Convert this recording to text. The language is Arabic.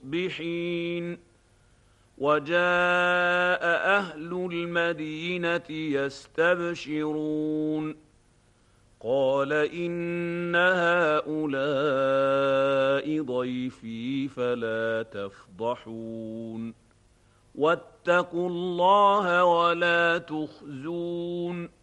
مُصْبِحِينَ وَجَاءَ أَهْلُ الْمَدِينَةِ يَسْتَبْشِرُونَ قَالَ إِنَّ هَٰؤُلَاءِ ضَيْفِي فَلَا تَفْضَحُونِ وَاتَّقُوا اللَّهَ وَلَا تُخْزُونِ